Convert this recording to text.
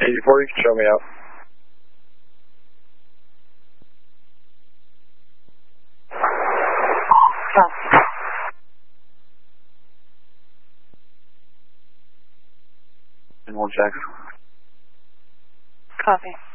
you can show me out. And 1 Jackson. Copy.